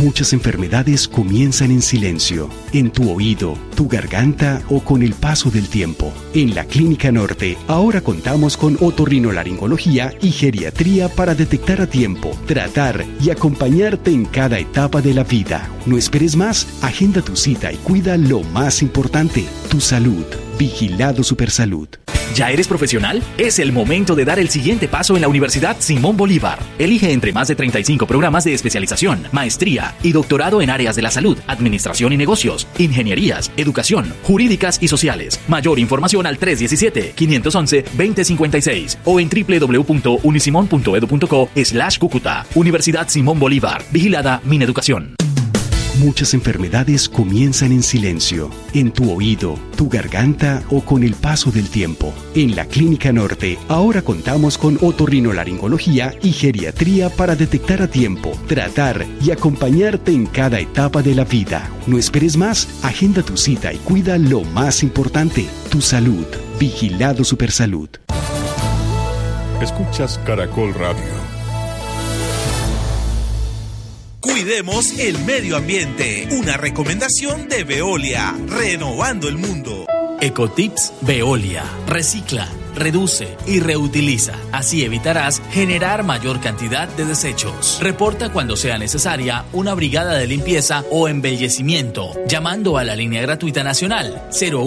Muchas enfermedades comienzan en silencio, en tu oído, tu garganta o con el paso del tiempo. En la Clínica Norte, ahora contamos con otorrinolaringología y geriatría para detectar a tiempo, tratar y acompañarte en cada etapa de la vida. No esperes más, agenda tu cita y cuida lo más importante, tu salud. Vigilado Supersalud. ¿Ya eres profesional? Es el momento de dar el siguiente paso en la Universidad Simón Bolívar. Elige entre más de 35 programas de especialización, maestría y doctorado en áreas de la salud, administración y negocios, ingenierías, educación, jurídicas y sociales. Mayor información al 317-511-2056 o en www.unisimon.edu.co/Cúcuta. Universidad Simón Bolívar. Vigilada Mineducación. Muchas enfermedades comienzan en silencio, en tu oído, tu garganta o con el paso del tiempo. En la Clínica Norte, ahora contamos con otorrinolaringología y geriatría para detectar a tiempo, tratar y acompañarte en cada etapa de la vida. No esperes más, agenda tu cita y cuida lo más importante, tu salud. Vigilado Supersalud. Escuchas Caracol Radio. Cuidemos el medio ambiente. Una recomendación de Veolia, renovando el mundo. Ecotips Veolia. Recicla, reduce y reutiliza. Así evitarás generar mayor cantidad de desechos. Reporta cuando sea necesaria una brigada de limpieza o embellecimiento, llamando a la línea gratuita nacional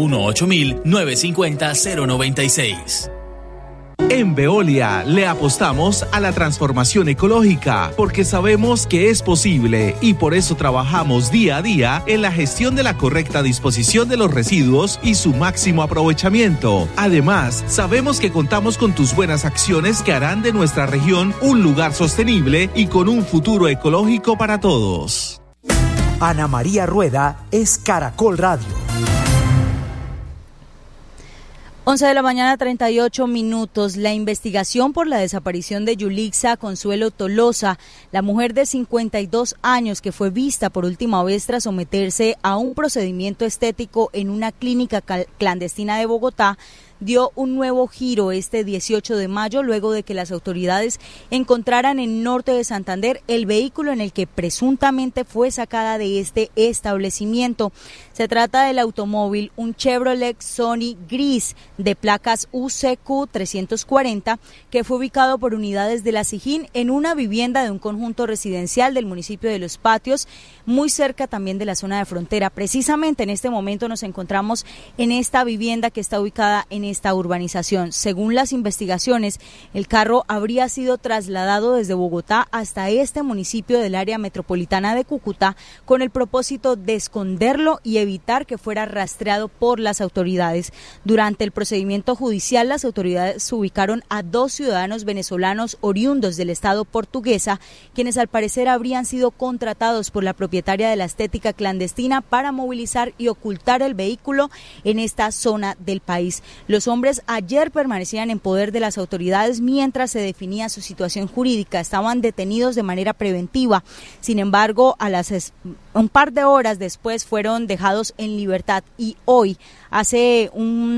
018-950-096. En Veolia le apostamos a la transformación ecológica porque sabemos que es posible y por eso trabajamos día a día en la gestión de la correcta disposición de los residuos y su máximo aprovechamiento. Además, sabemos que contamos con tus buenas acciones que harán de nuestra región un lugar sostenible y con un futuro ecológico para todos. Ana María Rueda es Caracol Radio. 11:38 a.m. La investigación por la desaparición de Yulixa Consuelo Tolosa, la mujer de 52 años que fue vista por última vez tras someterse a un procedimiento estético en una clínica clandestina de Bogotá, dio un nuevo giro este 18 de mayo luego de que las autoridades encontraran en norte de Santander el vehículo en el que presuntamente fue sacada de este establecimiento. Se trata del automóvil, un Chevrolet Sony gris de placas UCQ 340 que fue ubicado por unidades de la SIJÍN en una vivienda de un conjunto residencial del municipio de Los Patios, muy cerca también de la zona de frontera. Precisamente en este momento nos encontramos en esta vivienda que está ubicada en esta urbanización. Según las investigaciones, el carro habría sido trasladado desde Bogotá hasta este municipio del área metropolitana de Cúcuta con el propósito de esconderlo y evitar que fuera rastreado por las autoridades. Durante el procedimiento judicial, las autoridades ubicaron a 2 ciudadanos venezolanos oriundos del estado portuguesa, quienes al parecer habrían sido contratados por la propietaria de la estética clandestina para movilizar y ocultar el vehículo en esta zona del país. Los hombres ayer permanecían en poder de las autoridades mientras se definía su situación jurídica. Estaban detenidos de manera preventiva. Sin embargo, un par de horas después fueron dejados en libertad y hoy, hace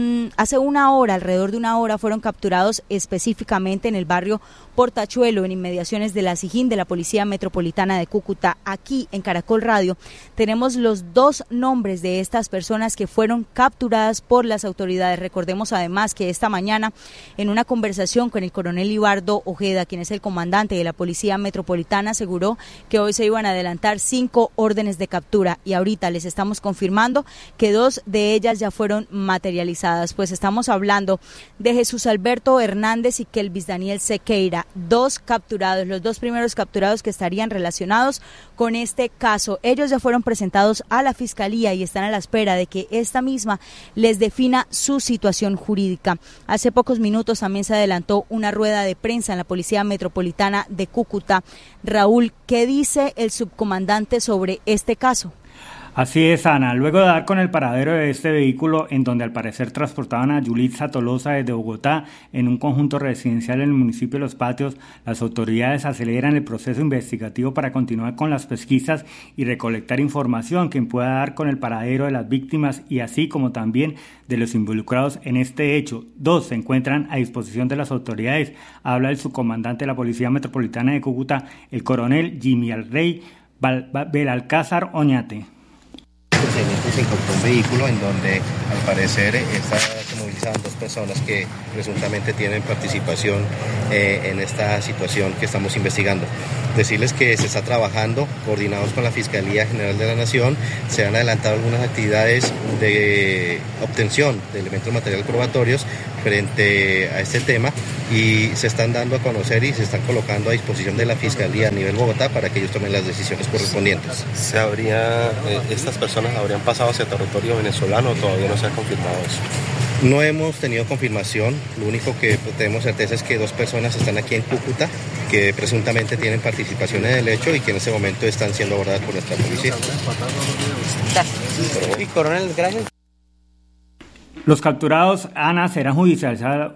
una hora, alrededor de una hora, fueron capturados específicamente en el barrio Portachuelo, en inmediaciones de la SIJÍN de la Policía Metropolitana de Cúcuta. Aquí en Caracol Radio tenemos los 2 nombres de estas personas que fueron capturadas por las autoridades. Recordemos además que esta mañana, en una conversación con el coronel Ibardo Ojeda, quien es el comandante de la Policía Metropolitana, aseguró que hoy se iban a adelantar 5 órdenes de captura y ahorita les estamos confirmando que 2 de ellas ya fueron materializadas. Pues estamos hablando de Jesús Alberto Hernández y Kelvis Daniel Sequeira, 2 capturados, los 2 primeros capturados que estarían relacionados con este caso. Ellos ya fueron presentados a la Fiscalía y están a la espera de que esta misma les defina su situación jurídica. Hace pocos minutos también se adelantó una rueda de prensa en la Policía Metropolitana de Cúcuta. Raúl, ¿qué dice el subcomandante sobre este caso? Así es, Ana. Luego de dar con el paradero de este vehículo, en donde al parecer transportaban a Yulixa Tolosa desde Bogotá en un conjunto residencial en el municipio de Los Patios, las autoridades aceleran el proceso investigativo para continuar con las pesquisas y recolectar información que pueda dar con el paradero de las víctimas y así como también de los involucrados en este hecho. 2 se encuentran a disposición de las autoridades. Habla el subcomandante de la Policía Metropolitana de Cúcuta, el coronel Jimmy Alrey, Belalcázar Oñate. Se incautó un vehículo en donde al parecer se movilizaban 2 personas que presuntamente tienen participación en esta situación que estamos investigando. Decirles que se está trabajando coordinados con la Fiscalía General de la Nación, se han adelantado algunas actividades de obtención de elementos materiales probatorios frente a este tema y se están dando a conocer y se están colocando a disposición de la Fiscalía a nivel Bogotá para que ellos tomen las decisiones correspondientes. ¿Estas personas habrían pasado hacia territorio venezolano o todavía no se ha confirmado eso? No hemos tenido confirmación, lo único que tenemos certeza es que 2 personas están aquí en Cúcuta que presuntamente tienen participación en el hecho y que en este momento están siendo abordadas por nuestra policía. Sí, coronel, gracias. Los capturados Ana serán judicializados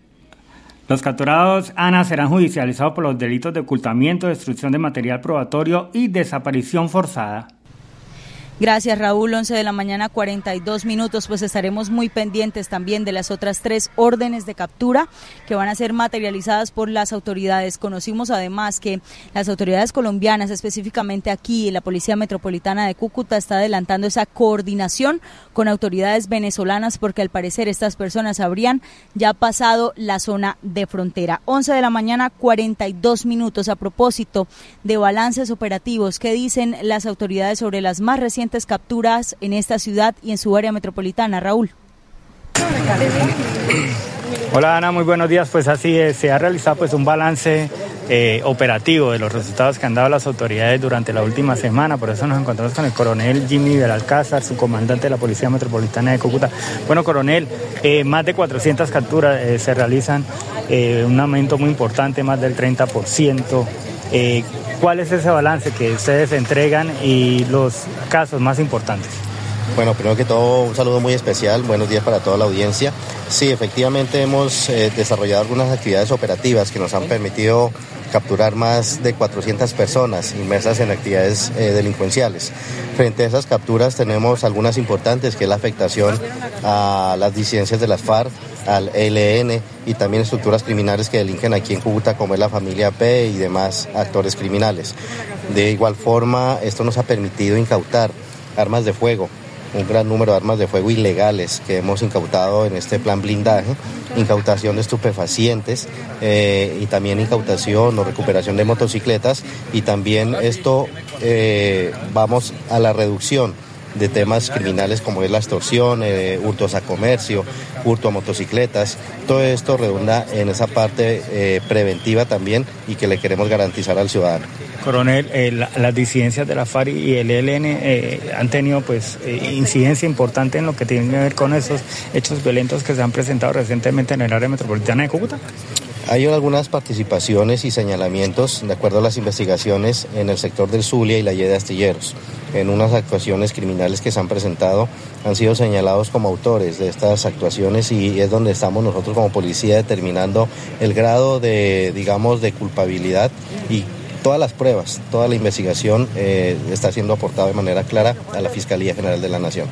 por los delitos de ocultamiento, destrucción de material probatorio y desaparición forzada. Gracias, Raúl. 11 de la mañana, 42 minutos. Pues estaremos muy pendientes también de las otras 3 órdenes de captura que van a ser materializadas por las autoridades. Conocimos además que las autoridades colombianas, específicamente aquí, la Policía Metropolitana de Cúcuta, está adelantando esa coordinación con autoridades venezolanas porque al parecer estas personas habrían ya pasado la zona de frontera. 11 de la mañana, 42 minutos. A propósito de balances operativos, ¿qué dicen las autoridades sobre las más recientes capturas en esta ciudad y en su área metropolitana? Raúl. Hola Ana, muy buenos días. Pues así es, se ha realizado pues un balance operativo de los resultados que han dado las autoridades durante la última semana. Por eso nos encontramos con el coronel Jimmy Belalcázar, su comandante de la Policía Metropolitana de Cúcuta. Bueno, coronel, más de 400 capturas se realizan, un aumento muy importante, más del 30%. ¿Cuál es ese balance que ustedes entregan y los casos más importantes? Bueno, primero que todo, un saludo muy especial, buenos días para toda la audiencia. Sí, efectivamente hemos desarrollado algunas actividades operativas que nos han permitido capturar más de 400 personas inmersas en actividades delincuenciales. Frente a esas capturas tenemos algunas importantes, que es la afectación a las disidencias de las FARC, al ELN y también estructuras criminales que delinquen aquí en Cúcuta, como es la familia P y demás actores criminales. De igual forma, esto nos ha permitido incautar armas de fuego, un gran número de armas de fuego ilegales que hemos incautado en este plan blindaje, incautación de estupefacientes y también incautación o recuperación de motocicletas, y también esto vamos a la reducción de temas criminales como es la extorsión, hurtos a comercio, hurto a motocicletas. Todo esto redunda en esa parte preventiva también y que le queremos garantizar al ciudadano. Coronel, las disidencias de la FARC y el ELN han tenido pues incidencia importante en lo que tiene que ver con esos hechos violentos que se han presentado recientemente en el área metropolitana de Cúcuta. Hay algunas participaciones y señalamientos, de acuerdo a las investigaciones, en el sector del Zulia y la Y de Astilleros. En unas actuaciones criminales que se han presentado, han sido señalados como autores de estas actuaciones, y es donde estamos nosotros como policía determinando el grado de, digamos, de culpabilidad, y todas las pruebas, toda la investigación está siendo aportada de manera clara a la Fiscalía General de la Nación.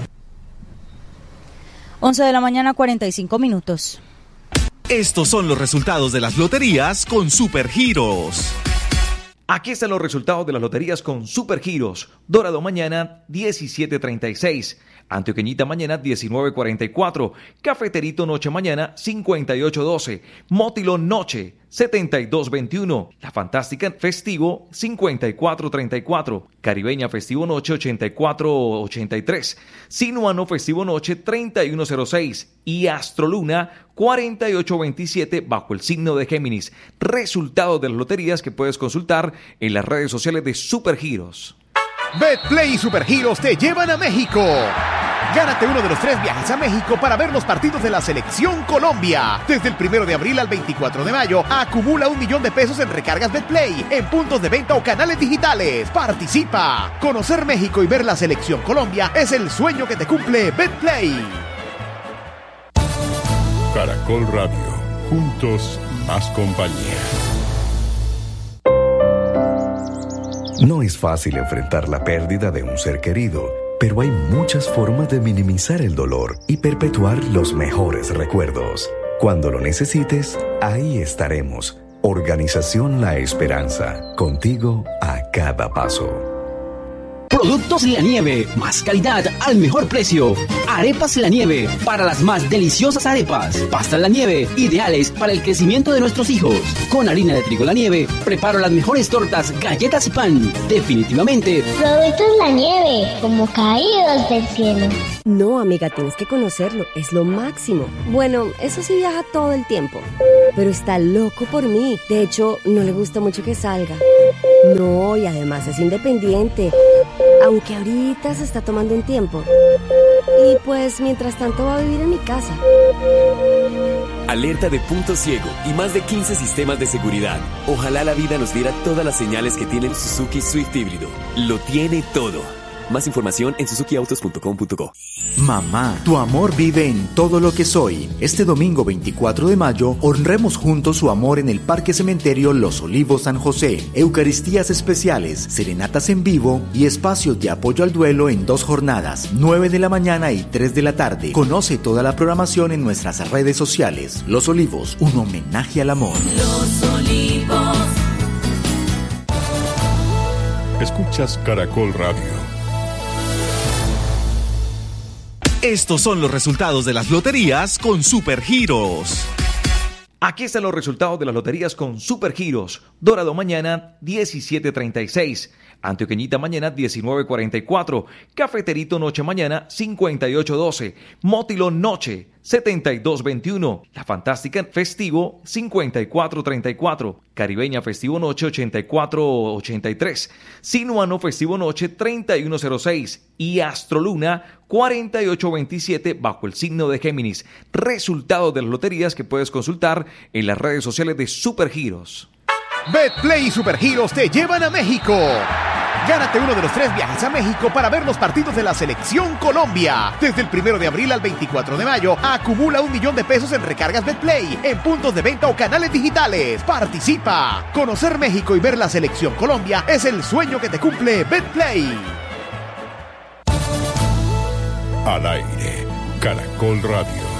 11 de la mañana, 45 minutos. Estos son los resultados de las loterías con Supergiros. Aquí están los resultados de las loterías con Supergiros. Dorado mañana 17.36, Antioqueñita mañana 19.44, Cafeterito noche mañana 58.12, Mótilo noche 72.21, La Fantástica festivo 54.34, Caribeña festivo noche 84.83, Sinuano festivo noche 31.06 y Astroluna 48.27 bajo el signo de Géminis. Resultados de las loterías que puedes consultar en las redes sociales de Supergiros. Betplay y Supergiros te llevan a México. Gánate uno de los 3 viajes a México para ver los partidos de la Selección Colombia. Desde el 1 de abril al 24 de mayo, acumula 1 millón de pesos en recargas Betplay, en puntos de venta o canales digitales. ¡Participa! Conocer México y ver la Selección Colombia es el sueño que te cumple Betplay. Caracol Radio. Juntos, más compañía. No es fácil enfrentar la pérdida de un ser querido, pero hay muchas formas de minimizar el dolor y perpetuar los mejores recuerdos. Cuando lo necesites, ahí estaremos. Organización La Esperanza, contigo a cada paso. Productos La Nieve, más calidad al mejor precio. Arepas La Nieve, para las más deliciosas arepas. Pastas La Nieve, ideales para el crecimiento de nuestros hijos. Con harina de trigo La Nieve, preparo las mejores tortas, galletas y pan. Definitivamente. Productos La Nieve, como caídos del cielo. No, amiga, tienes que conocerlo. Es lo máximo. Bueno, eso sí viaja todo el tiempo. Pero está loco por mí. De hecho, no le gusta mucho que salga. No, y además es independiente. Aunque ahorita se está tomando un tiempo. Y pues, mientras tanto va a vivir en mi casa. Alerta de punto ciego y más de 15 sistemas de seguridad. Ojalá la vida nos diera todas las señales que tiene el Suzuki Swift híbrido. Lo tiene todo. Más información en suzukiautos.com.co. Mamá, tu amor vive en todo lo que soy. Este domingo 24 de mayo, honremos juntos su amor en el Parque Cementerio Los Olivos San José. Eucaristías especiales, serenatas en vivo y espacios de apoyo al duelo en 2 jornadas, 9 de la mañana y 3 de la tarde. Conoce toda la programación en nuestras redes sociales. Los Olivos, un homenaje al amor. Los Olivos. Escuchas Caracol Radio. Estos son los resultados de las loterías con Supergiros. Aquí están los resultados de las loterías con Supergiros. Dorado mañana 17.36, Antioqueñita mañana 19.44, Cafeterito noche mañana 58.12, Mótilo noche 72.21, La Fantástica festivo 54.34, Caribeña festivo noche 84.83, Sinuano festivo noche 31.06 y Astroluna 48.27 bajo el signo de Géminis. Resultados de las loterías que puedes consultar en las redes sociales de Supergiros. Betplay y Supergiros te llevan a México. Gánate uno de los 3 viajes a México para ver los partidos de la Selección Colombia. Desde el 1 de abril al 24 de mayo, acumula $1,000,000 en recargas Betplay, en puntos de venta o canales digitales. ¡Participa! Conocer México y ver la Selección Colombia es el sueño que te cumple Betplay. Al aire, Caracol Radio.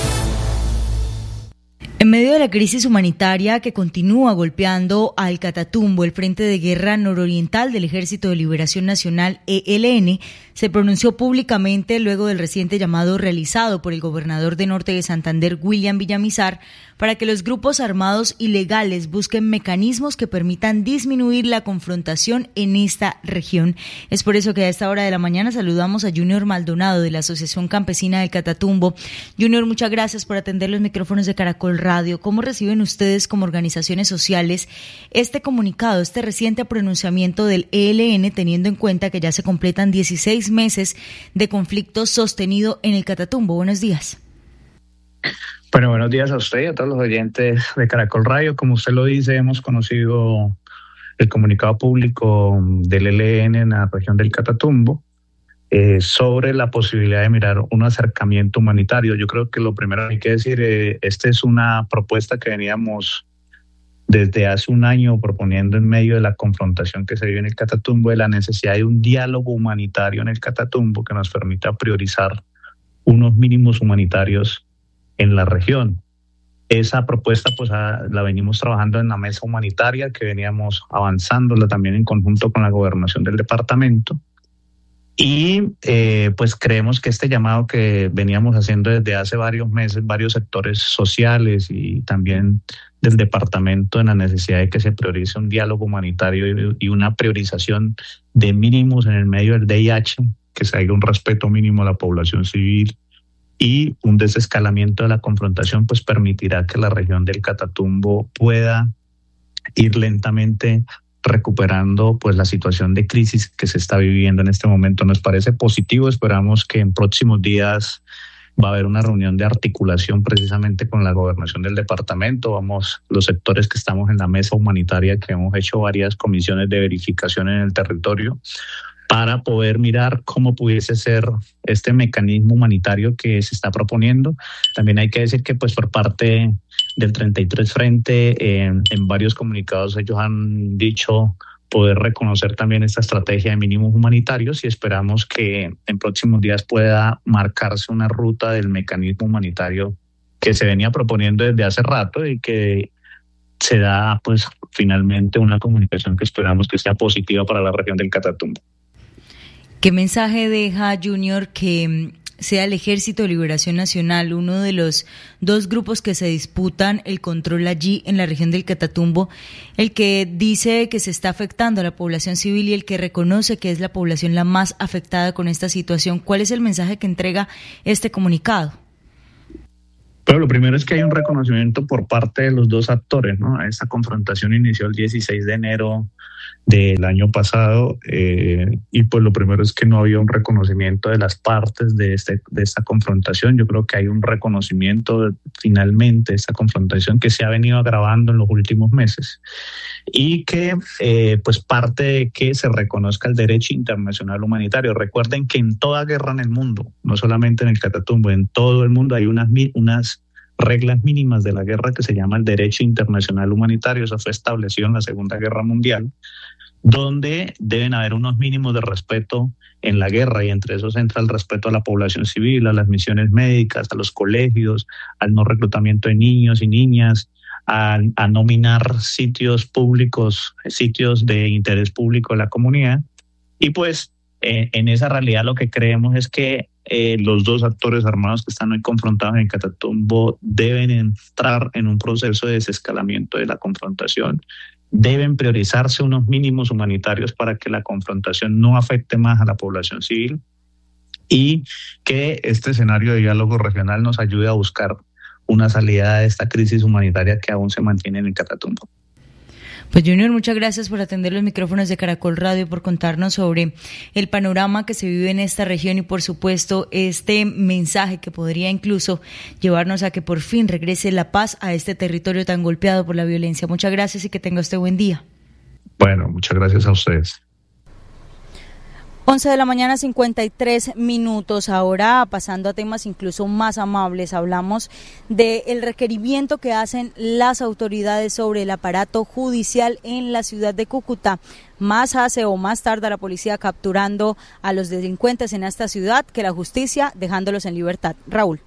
En medio de la crisis humanitaria que continúa golpeando al Catatumbo, el Frente de Guerra Nororiental del Ejército de Liberación Nacional, ELN, se pronunció públicamente luego del reciente llamado realizado por el gobernador de Norte de Santander, William Villamizar, para que los grupos armados ilegales busquen mecanismos que permitan disminuir la confrontación en esta región. Es por eso que a esta hora de la mañana saludamos a Junior Maldonado de la Asociación Campesina del Catatumbo. Junior, muchas gracias por atender los micrófonos de Caracol Radio. ¿Cómo reciben ustedes como organizaciones sociales este comunicado, este reciente pronunciamiento del ELN, teniendo en cuenta que ya se completan 16 meses de conflicto sostenido en el Catatumbo? Buenos días. Bueno, buenos días a usted y a todos los oyentes de Caracol Radio. Como usted lo dice, hemos conocido el comunicado público del ELN en la región del Catatumbo sobre la posibilidad de mirar un acercamiento humanitario. Yo creo que lo primero que hay que decir, esta es una propuesta que veníamos desde hace un año proponiendo en medio de la confrontación que se vive en el Catatumbo, de la necesidad de un diálogo humanitario en el Catatumbo que nos permita priorizar unos mínimos humanitarios en la región. Esa propuesta pues la venimos trabajando en la mesa humanitaria, que veníamos avanzándola también en conjunto con la gobernación del departamento. Y pues creemos que este llamado que veníamos haciendo desde hace varios meses, varios sectores sociales y también del departamento, en la necesidad de que se priorice un diálogo humanitario y una priorización de mínimos en el medio del DIH, que se haga un respeto mínimo a la población civil y un desescalamiento de la confrontación, pues permitirá que la región del Catatumbo pueda ir lentamente recuperando pues la situación de crisis que se está viviendo en este momento. Nos parece positivo, esperamos que en próximos días va a haber una reunión de articulación precisamente con la gobernación del departamento. Los sectores que estamos en la mesa humanitaria, que hemos hecho varias comisiones de verificación en el territorio para poder mirar cómo pudiese ser este mecanismo humanitario que se está proponiendo. También hay que decir que pues por parte del 33 Frente, en varios comunicados ellos han dicho poder reconocer también esta estrategia de mínimos humanitarios y esperamos que en próximos días pueda marcarse una ruta del mecanismo humanitario que se venía proponiendo desde hace rato y que se da pues finalmente una comunicación que esperamos que sea positiva para la región del Catatumbo. ¿Qué mensaje deja, Junior, que sea el Ejército de Liberación Nacional, uno de los dos grupos que se disputan el control allí en la región del Catatumbo, el que dice que se está afectando a la población civil y el que reconoce que es la población la más afectada con esta situación? ¿Cuál es el mensaje que entrega este comunicado? Pero lo primero es que hay un reconocimiento por parte de los dos actores, ¿no? Esta confrontación inició el 16 de enero del año pasado y pues lo primero es que no había un reconocimiento de las partes de esta confrontación. Yo creo que hay un reconocimiento finalmente de esta confrontación que se ha venido agravando en los últimos meses y que pues parte de que se reconozca el derecho internacional humanitario. Recuerden que en toda guerra en el mundo, no solamente en el Catatumbo, en todo el mundo hay unas reglas mínimas de la guerra que se llama el derecho internacional humanitario. Eso fue establecido en la Segunda Guerra Mundial, donde deben haber unos mínimos de respeto en la guerra, y entre esos entra el respeto a la población civil, a las misiones médicas, a los colegios, al no reclutamiento de niños y niñas, a no minar sitios públicos, sitios de interés público de la comunidad. Y pues en esa realidad lo que creemos es que los dos actores armados que están hoy confrontados en Catatumbo deben entrar en un proceso de desescalamiento de la confrontación. Deben priorizarse unos mínimos humanitarios para que la confrontación no afecte más a la población civil y que este escenario de diálogo regional nos ayude a buscar una salida de esta crisis humanitaria que aún se mantiene en el Catatumbo. Pues Junior, muchas gracias por atender los micrófonos de Caracol Radio, por contarnos sobre el panorama que se vive en esta región y por supuesto este mensaje que podría incluso llevarnos a que por fin regrese la paz a este territorio tan golpeado por la violencia. Muchas gracias y que tenga usted buen día. Bueno, muchas gracias a ustedes. 11 de la mañana, 53 minutos. Ahora, pasando a temas incluso más amables, hablamos del requerimiento que hacen las autoridades sobre el aparato judicial en la ciudad de Cúcuta. Más hace o más tarda la policía capturando a los delincuentes en esta ciudad que la justicia dejándolos en libertad. Raúl.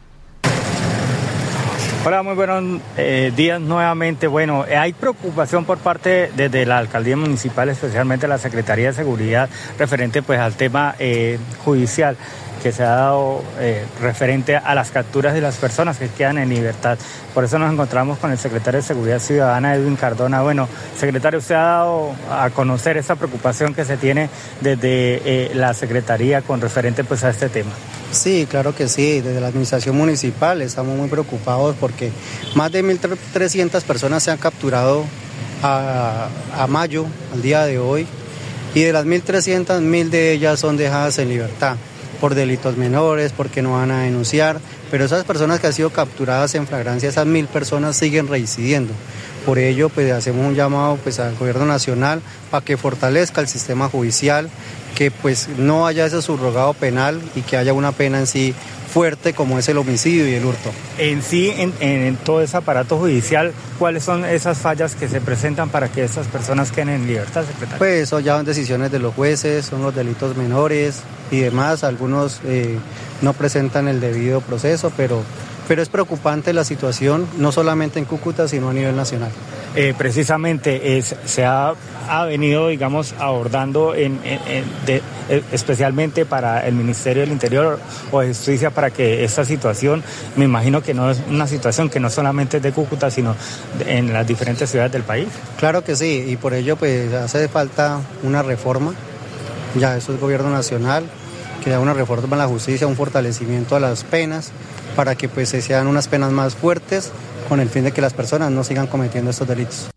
Hola, muy buenos días nuevamente. Bueno, hay preocupación por parte desde la alcaldía municipal, especialmente la Secretaría de Seguridad, referente pues al tema judicial que se ha dado referente a las capturas de las personas que quedan en libertad. Por eso nos encontramos con el secretario de Seguridad Ciudadana, Edwin Cardona. Bueno, secretario, usted ha dado a conocer esa preocupación que se tiene desde la Secretaría con referente pues a este tema. Sí, claro que sí. Desde la administración municipal estamos muy preocupados porque más de 1.300 personas se han capturado a mayo, al día de hoy, y de las 1.300, 1.000 de ellas son dejadas en libertad por delitos menores, porque no van a denunciar, pero esas personas que han sido capturadas en flagrancia, esas 1.000 personas siguen reincidiendo. Por ello, pues hacemos un llamado pues al gobierno nacional para que fortalezca el sistema judicial, que pues no haya ese subrogado penal y que haya una pena en sí fuerte como es el homicidio y el hurto. En sí, en todo ese aparato judicial, ¿cuáles son esas fallas que se presentan para que estas personas queden en libertad, secretario? Pues eso ya son decisiones de los jueces, son los delitos menores y demás. Algunos no presentan el debido proceso, pero es preocupante la situación, no solamente en Cúcuta, sino a nivel nacional. Precisamente se ha venido, digamos, abordando especialmente para el Ministerio del Interior o de Justicia para que esta situación, me imagino que no es una situación que no solamente es de Cúcuta, sino en las diferentes ciudades del país. Claro que sí, y por ello pues hace falta una reforma, ya eso es gobierno nacional, que da una reforma a la justicia, un fortalecimiento a las penas, para que pues se sean unas penas más fuertes con el fin de que las personas no sigan cometiendo estos delitos.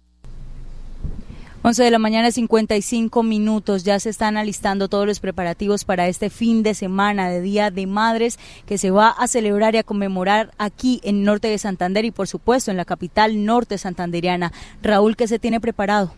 11 de la mañana, 55 minutos. Ya se están alistando todos los preparativos para este fin de semana de Día de Madres que se va a celebrar y a conmemorar aquí en Norte de Santander y por supuesto en la capital norte santanderiana. Raúl, ¿qué se tiene preparado?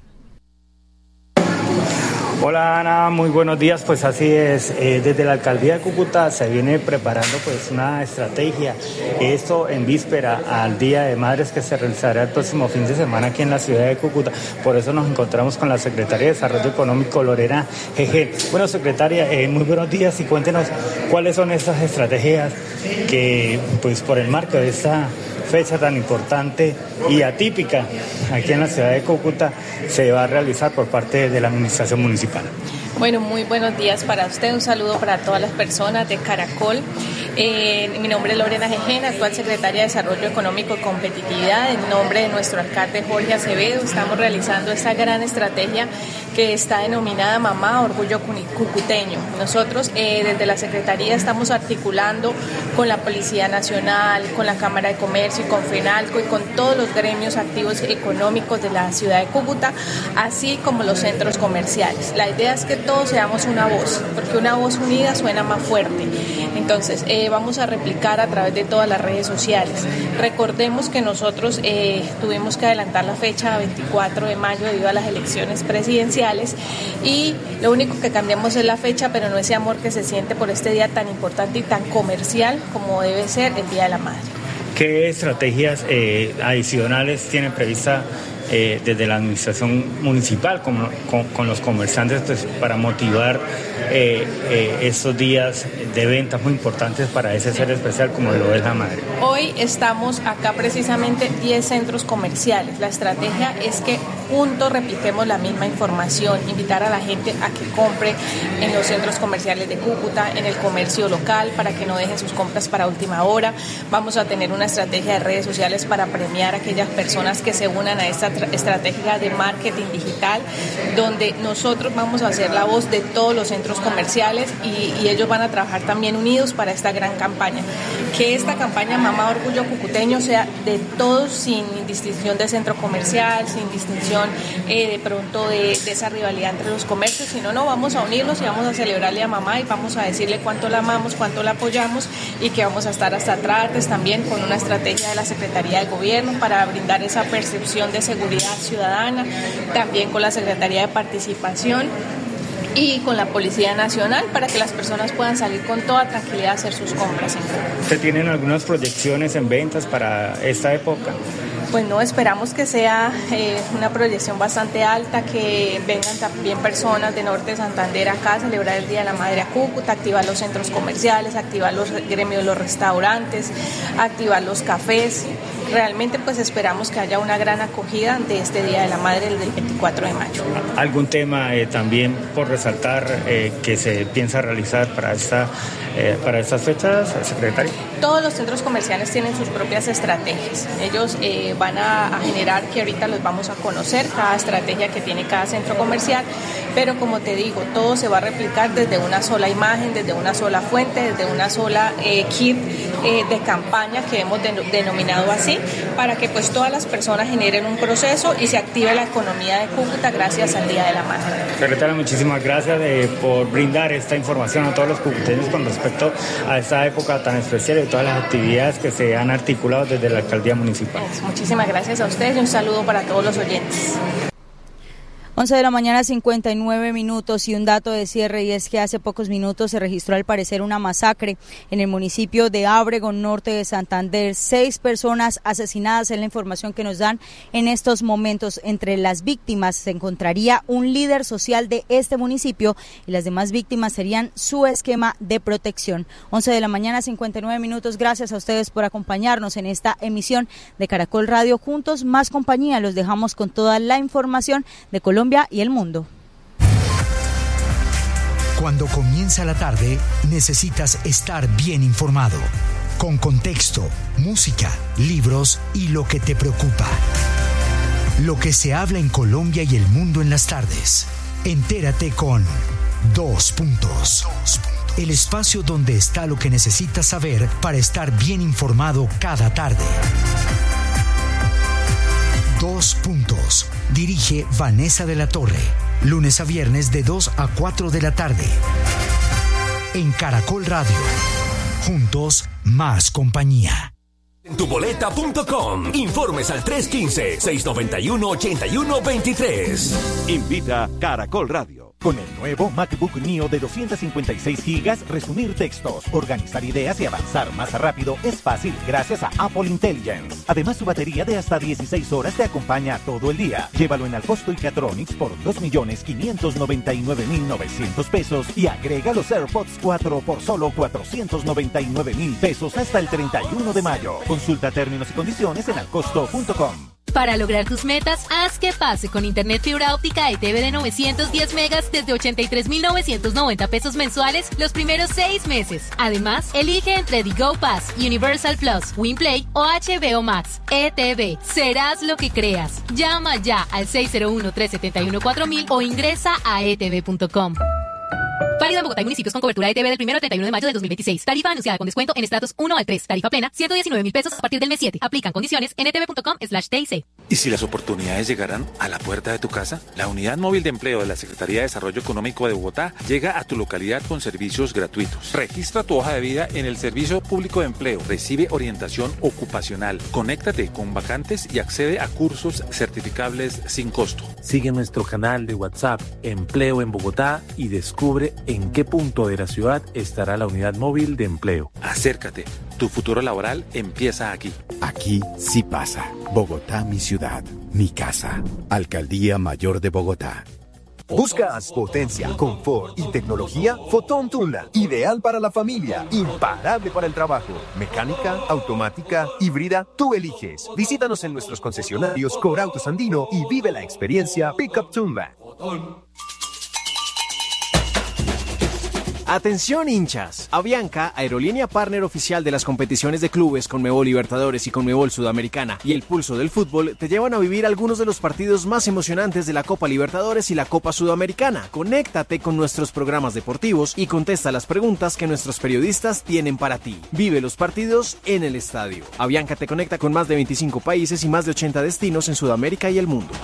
Hola Ana, muy buenos días. Pues así es, desde la alcaldía de Cúcuta se viene preparando pues una estrategia, esto en víspera al Día de Madres que se realizará el próximo fin de semana aquí en la ciudad de Cúcuta. Por eso nos encontramos con la Secretaria de Desarrollo Económico, Lorena Jeje. Bueno, secretaria, muy buenos días y cuéntenos cuáles son estas estrategias que pues por el marco de esta fecha tan importante y atípica aquí en la ciudad de Cúcuta se va a realizar por parte de la administración municipal. Bueno, muy buenos días para usted, un saludo para todas las personas de Caracol. Mi nombre es Lorena Gejena, actual secretaria de Desarrollo Económico y Competitividad. En nombre de nuestro alcalde Jorge Acevedo, estamos realizando esta gran estrategia que está denominada Mamá Orgullo Cucuteño. Nosotros desde la Secretaría estamos articulando con la Policía Nacional, con la Cámara de Comercio y con FENALCO y con todos los gremios activos económicos de la ciudad de Cúcuta, así como los centros comerciales. La idea es que todos seamos una voz, porque una voz unida suena más fuerte. Entonces, vamos a replicar a través de todas las redes sociales. Recordemos que nosotros tuvimos que adelantar la fecha a 24 de mayo debido a las elecciones presidenciales y lo único que cambiamos es la fecha, pero no ese amor que se siente por este día tan importante y tan comercial como debe ser el Día de la Madre. ¿Qué estrategias adicionales tienen prevista desde la administración municipal con los comerciantes pues, para motivar estos días de ventas muy importantes para ese ser especial como lo es la madre? Hoy estamos acá precisamente 10 centros comerciales. La estrategia es que juntos repliquemos la misma información, invitar a la gente a que compre en los centros comerciales de Cúcuta, en el comercio local, para que no dejen sus compras para última hora. Vamos a tener una estrategia de redes sociales para premiar a aquellas personas que se unan a esta estrategia de marketing digital, donde nosotros vamos a hacer la voz de todos los centros comerciales y ellos van a trabajar también unidos para esta gran campaña. Que esta campaña Mamá Orgullo Cucuteño sea de todos, sin distinción de centro comercial, sin distinción de pronto de esa rivalidad entre los comercios, sino no, vamos a unirnos y vamos a celebrarle a mamá y vamos a decirle cuánto la amamos, cuánto la apoyamos y que vamos a estar hasta atrás también con una estrategia de la Secretaría de Gobierno para brindar esa percepción de seguridad ciudadana, también con la Secretaría de Participación y con la Policía Nacional para que las personas puedan salir con toda tranquilidad a hacer sus compras. ¿Usted tienen algunas proyecciones en ventas para esta época? Pues no, esperamos que sea una proyección bastante alta, que vengan también personas de Norte de Santander acá a celebrar el Día de la Madre a Cúcuta, activar los centros comerciales, activar los gremios de los restaurantes, activar los cafés. Realmente pues esperamos que haya una gran acogida de este Día de la Madre, el del 24 de mayo. ¿Algún tema también por resaltar que se piensa realizar para estas fechas, secretario? Todos los centros comerciales tienen sus propias estrategias. Ellos van a generar, que ahorita los vamos a conocer, cada estrategia que tiene cada centro comercial, pero como te digo, todo se va a replicar desde una sola imagen, desde una sola fuente, desde una sola kit de campaña que hemos denominado así, para que pues todas las personas generen un proceso y se active la economía de Cúcuta gracias al Día de la Madre. Secretaria, muchísimas gracias por brindar esta información a todos los cucuteños con respecto a esta época tan especial y todas las actividades que se han articulado desde la alcaldía municipal. Muchísimas gracias a ustedes y un saludo para todos los oyentes. 11 de la mañana, 59 minutos y un dato de cierre, y es que hace pocos minutos se registró al parecer una masacre en el municipio de Ábrego, norte de Santander. 6 personas asesinadas es la información que nos dan en estos momentos. Entre las víctimas se encontraría un líder social de este municipio y las demás víctimas serían su esquema de protección. 11 de la mañana, 59 minutos. Gracias a ustedes por acompañarnos en esta emisión de Caracol Radio. Juntos, más compañía. Los dejamos con toda la información de Colombia y el mundo. Cuando comienza la tarde, necesitas estar bien informado, con contexto, música, libros y lo que te preocupa. Lo que se habla en Colombia y el mundo en las tardes. Entérate con 2 puntos. El espacio donde está lo que necesitas saber para estar bien informado cada tarde. 2 puntos. Dirige Vanessa de la Torre. Lunes a viernes de 2 a 4 de la tarde. En Caracol Radio. Juntos, más compañía. En tuboleta.com. Informes al 315-691-8123. Invita Caracol Radio. Con el nuevo MacBook Neo de 256 GB, resumir textos, organizar ideas y avanzar más rápido es fácil gracias a Apple Intelligence. Además, su batería de hasta 16 horas te acompaña todo el día. Llévalo en Alcosto y Catronics por 2.599.900 pesos y agrega los AirPods 4 por solo 499.000 pesos hasta el 31 de mayo. Consulta términos y condiciones en alcosto.com. Para lograr tus metas, haz que pase con Internet fibra óptica ETV de 910 megas desde 83.990 pesos mensuales los primeros 6 meses. Además, elige entre The Go Pass, Universal Plus, WinPlay o HBO Max. ETV, serás lo que creas. Llama ya al 601-371-4000 o ingresa a etv.com. Válido en Bogotá y municipios con cobertura ETV del 1 al 31 de mayo del 2026. Tarifa anunciada con descuento en estratos 1 al 3. Tarifa plena, 119.000 pesos a partir del mes 7. Aplican condiciones en etv.com/TIC. ¿Y si las oportunidades llegaran a la puerta de tu casa? La Unidad Móvil de Empleo de la Secretaría de Desarrollo Económico de Bogotá llega a tu localidad con servicios gratuitos. Registra tu hoja de vida en el Servicio Público de Empleo. Recibe orientación ocupacional. Conéctate con vacantes y accede a cursos certificables sin costo. Sigue nuestro canal de WhatsApp Empleo en Bogotá y descubre en qué punto de la ciudad estará la Unidad Móvil de Empleo. Acércate. Tu futuro laboral empieza aquí. Aquí sí pasa. Bogotá, mi ciudad, mi casa. Alcaldía Mayor de Bogotá. ¿Buscas potencia, confort y tecnología? Fotón Tundra, ideal para la familia, imparable para el trabajo. Mecánica, automática, híbrida, tú eliges. Visítanos en nuestros concesionarios Corautos Andino y vive la experiencia Pickup Tundra. Atención hinchas, Avianca, aerolínea partner oficial de las competiciones de clubes Conmebol Libertadores y Conmebol Sudamericana y el pulso del fútbol, te llevan a vivir algunos de los partidos más emocionantes de la Copa Libertadores y la Copa Sudamericana. Conéctate con nuestros programas deportivos y contesta las preguntas que nuestros periodistas tienen para ti. Vive los partidos en el estadio. Avianca te conecta con más de 25 países y más de 80 destinos en Sudamérica y el mundo.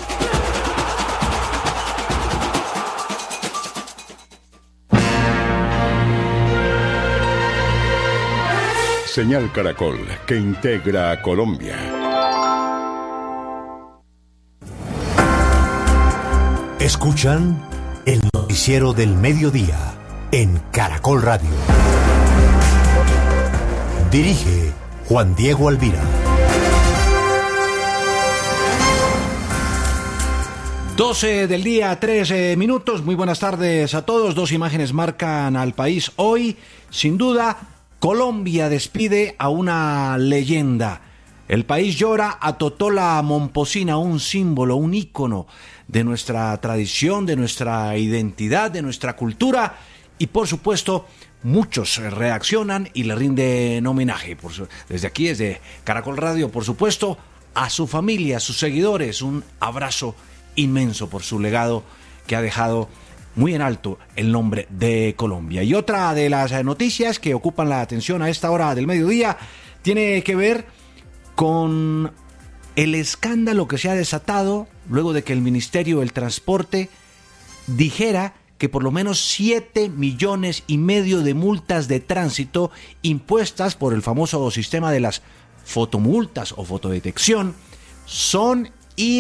Señal Caracol, que integra a Colombia. Escuchan el noticiero del mediodía en Caracol Radio. Dirige Juan Diego Alvira. 12 del día, 13 minutos. Muy buenas tardes a todos. Dos imágenes marcan al país hoy. Sin duda, Colombia despide a una leyenda. El país llora a Totola Momposina, un símbolo, un ícono de nuestra tradición, de nuestra identidad, de nuestra cultura, y por supuesto muchos reaccionan y le rinden homenaje. Desde aquí, desde Caracol Radio, por supuesto, a su familia, a sus seguidores, un abrazo inmenso por su legado que ha dejado muy en alto el nombre de Colombia. Y otra de las noticias que ocupan la atención a esta hora del mediodía tiene que ver con el escándalo que se ha desatado luego de que el Ministerio del Transporte dijera que por lo menos 7,5 millones de multas de tránsito impuestas por el famoso sistema de las fotomultas o fotodetección son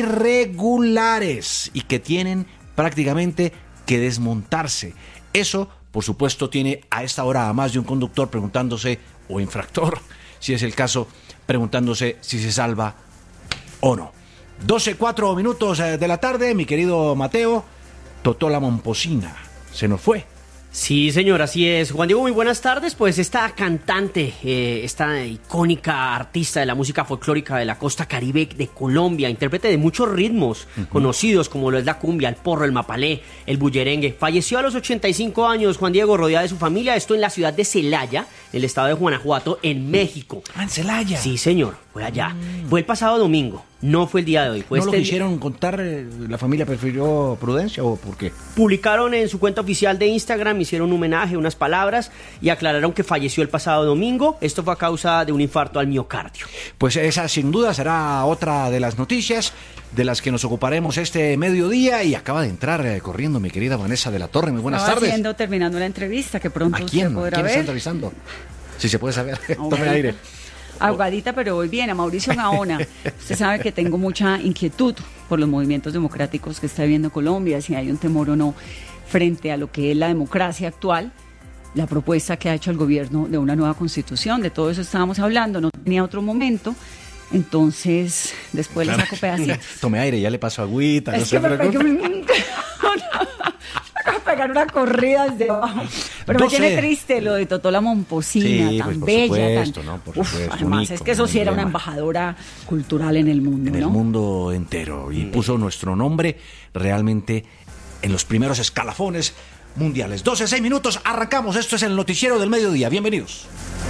irregulares y que tienen prácticamente que desmontarse. Eso, por supuesto, tiene a esta hora a más de un conductor preguntándose, o infractor, si es el caso, preguntándose si se salva o no. 12:04 minutos de la tarde, mi querido Mateo. Totola Momposina se nos fue. Sí, señor, así es. Juan Diego, muy buenas tardes. Pues esta cantante, esta icónica artista de la música folclórica de la costa caribe de Colombia, intérprete de muchos ritmos conocidos como lo es la cumbia, el porro, el mapalé, el bullerengue, falleció a los 85 años, Juan Diego, rodeada de su familia, esto en la ciudad de Celaya, en el estado de Guanajuato, en México. Ah, en Celaya. Sí, señor, fue allá. Fue el pasado domingo. No fue el día de hoy. ¿No lo quisieron contar? ¿La familia prefirió prudencia o por qué? Publicaron en su cuenta oficial de Instagram, hicieron un homenaje, unas palabras y aclararon que falleció el pasado domingo. Esto fue a causa de un infarto al miocardio. Pues esa sin duda será otra de las noticias de las que nos ocuparemos este mediodía. Y acaba de entrar corriendo mi querida Vanessa de la Torre. Muy buenas tardes. Terminando la entrevista que pronto ¿A quién? se podrá ¿A quién ver? está entrevistando? Si se puede saber. Tome aire. Ahogadita, pero voy bien, a Mauricio Gaona. Usted sabe que tengo mucha inquietud por los movimientos democráticos que está viviendo Colombia, si hay un temor o no frente a lo que es la democracia actual, la propuesta que ha hecho el gobierno de una nueva constitución. De todo eso estábamos hablando, no tenía otro momento. Entonces, después le saco pedacitos. Tome aire, ya le paso agüita. Es que me pegué pegar una corrida desde abajo. Pero 12. Me tiene triste lo de Totola Momposina, tan pues, bella. Supuesto, ¿no? Por supuesto, además, único, es que eso sí era una embajadora cultural en el mundo, en el mundo entero. Y puso nuestro nombre realmente en los primeros escalafones mundiales. 12:06 minutos, arrancamos. Esto es el Noticiero del Mediodía. Bienvenidos.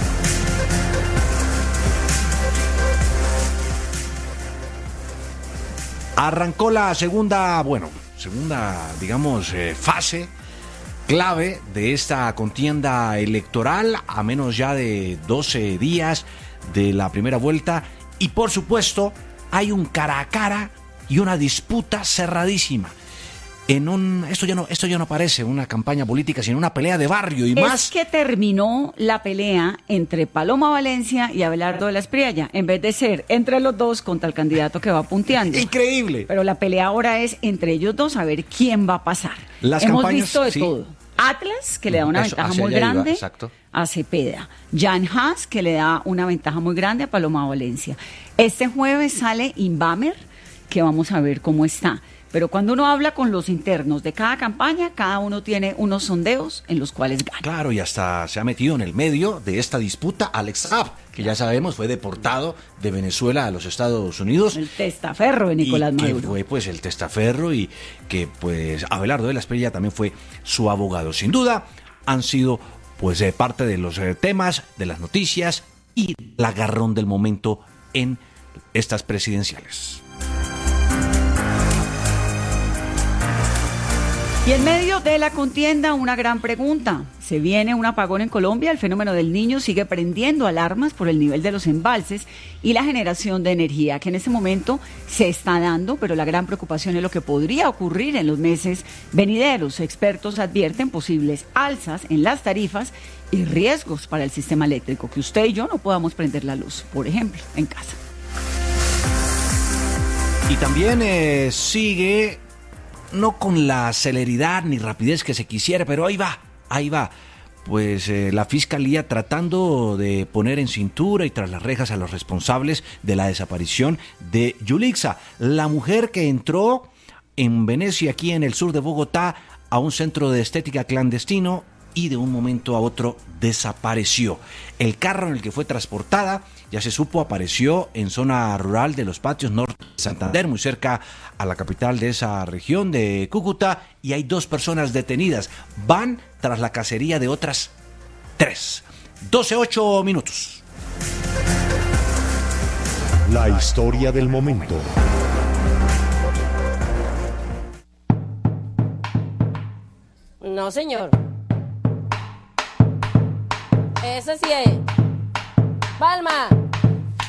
Arrancó la segunda, digamos, fase clave de esta contienda electoral a menos ya de 12 días de la primera vuelta y por supuesto hay un cara a cara y una disputa cerradísima. Esto ya no parece una campaña política, sino una pelea de barrio y más. Es que terminó la pelea entre Paloma Valencia y Abelardo de la Espriella, en vez de ser entre los dos contra el candidato que va punteando. ¡Increíble! Pero la pelea ahora es entre ellos dos a ver quién va a pasar. Hemos visto de todo. Atlas, que le da una ventaja muy grande a Cepeda. Jan Haas, que le da una ventaja muy grande a Paloma Valencia. Este jueves sale Inbamer, que vamos a ver cómo está. Pero cuando uno habla con los internos de cada campaña, cada uno tiene unos sondeos en los cuales gana. Claro, y hasta se ha metido en el medio de esta disputa Alex Saab, que ya sabemos fue deportado de Venezuela a los Estados Unidos. El testaferro de Nicolás Maduro. Que fue pues el testaferro y que pues Abelardo de la Espriella también fue su abogado. Sin duda han sido pues parte de los temas, de las noticias y el agarrón del momento en estas presidenciales. Y en medio de la contienda, una gran pregunta. ¿Se viene un apagón en Colombia? El fenómeno del Niño sigue prendiendo alarmas por el nivel de los embalses y la generación de energía, que en este momento se está dando, pero la gran preocupación es lo que podría ocurrir en los meses venideros. Expertos advierten posibles alzas en las tarifas y riesgos para el sistema eléctrico, que usted y yo no podamos prender la luz, por ejemplo, en casa. Y también sigue... no con la celeridad ni rapidez que se quisiera, pero ahí va. Pues la Fiscalía tratando de poner en cintura y tras las rejas a los responsables de la desaparición de Yulixa, la mujer que entró en Venecia, aquí en el sur de Bogotá, a un centro de estética clandestino y de un momento a otro desapareció. El carro en el que fue transportada, ya se supo, apareció en zona rural de Los Patios, norte de Santander, muy cerca a la capital de esa región de Cúcuta, y hay 2 personas detenidas. Van tras la cacería de otras 3. 12:08 minutos. La historia del momento. No, señor. Ese sí es. Palma.